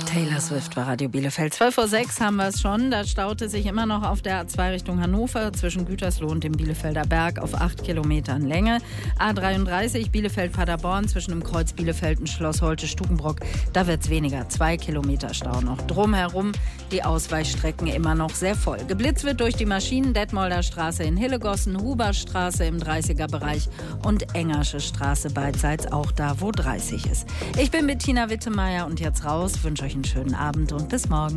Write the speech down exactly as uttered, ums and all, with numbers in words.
Taylor Swift bei Radio Bielefeld. zwölf Uhr sechs haben wir es schon. Da staute sich immer noch auf der A zwei Richtung Hannover zwischen Gütersloh und dem Bielefelder Berg auf acht Kilometern Länge. A dreiunddreißig Bielefeld-Paderborn zwischen dem Kreuz Bielefeld und Schloss Holte-Stukenbrock. Da wird es weniger. Zwei Kilometer Stau noch. Drumherum die Ausweichstrecken immer noch sehr voll. Geblitzt wird durch die Maschinen Detmolder Straße in Hillegossen, Huberstraße im dreißiger Bereich und Engersche Straße beidseits auch da, wo dreißig ist. Ich bin Bettina Wittemeier und jetzt raus. Wünsche euch einen schönen Abend und bis morgen.